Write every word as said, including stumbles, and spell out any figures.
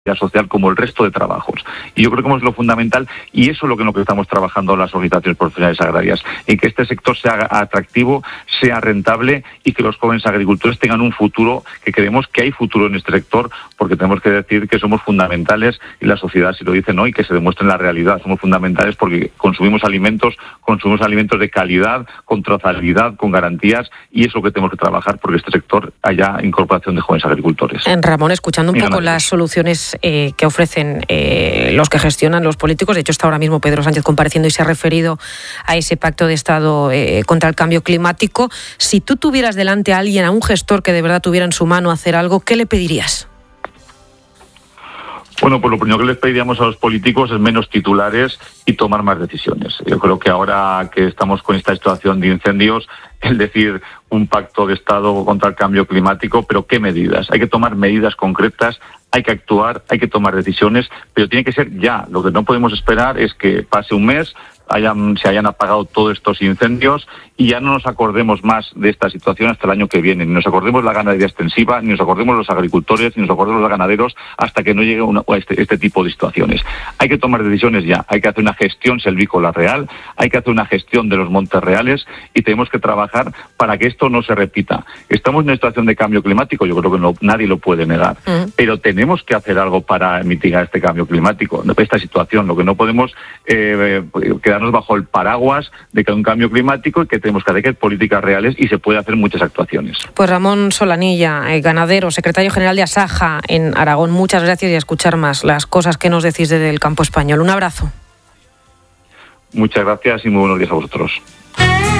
social como el resto de trabajos. Y yo creo que es lo fundamental, y eso es lo que, en lo que estamos trabajando las organizaciones profesionales agrarias, en que este sector sea atractivo, sea rentable y que los jóvenes agricultores tengan un futuro, que creemos que hay futuro en este sector, porque tenemos que decir que somos fundamentales, y la sociedad si lo dice no, y que se demuestre en la realidad. Somos fundamentales porque consumimos alimentos, consumimos alimentos de calidad, con trazabilidad, con garantías, y es lo que tenemos que trabajar porque este sector haya incorporación de jóvenes agricultores. Ramón, escuchando un poco las soluciones Eh, que ofrecen eh, los que gestionan los políticos. De hecho, está ahora mismo Pedro Sánchez compareciendo y se ha referido a ese pacto de Estado eh, contra el cambio climático. Si tú tuvieras delante a alguien, a un gestor que de verdad tuviera en su mano hacer algo, ¿qué le pedirías? Bueno, pues lo primero que les pediríamos a los políticos es menos titulares y tomar más decisiones. Yo creo que ahora que estamos con esta situación de incendios, el decir un pacto de Estado contra el cambio climático, pero ¿qué medidas? Hay que tomar medidas concretas, hay que actuar, hay que tomar decisiones, pero tiene que ser ya. Lo que no podemos esperar es que pase un mes, hayan, se hayan apagado todos estos incendios y ya no nos acordemos más de esta situación hasta el año que viene. Ni nos acordemos la ganadería extensiva, ni nos acordemos los agricultores, ni nos acordemos los ganaderos hasta que no llegue una, este, este tipo de situaciones. Hay que tomar decisiones ya, hay que hacer una gestión selvícola real, hay que hacer una gestión de los montes reales y tenemos que trabajar para que esto no se repita. Estamos en una situación de cambio climático, yo creo que no, nadie lo puede negar, uh-huh. pero tenemos que hacer algo para mitigar este cambio climático, esta situación. Lo que no podemos eh, quedarnos bajo el paraguas de que hay un cambio climático y que tenemos que hacer políticas reales y se puede hacer muchas actuaciones. Pues Ramón Solanilla, eh, ganadero, secretario general de Asaja en Aragón, muchas gracias y a escuchar más las cosas que nos decís desde el campo español. Un abrazo. Muchas gracias y muy buenos días a vosotros.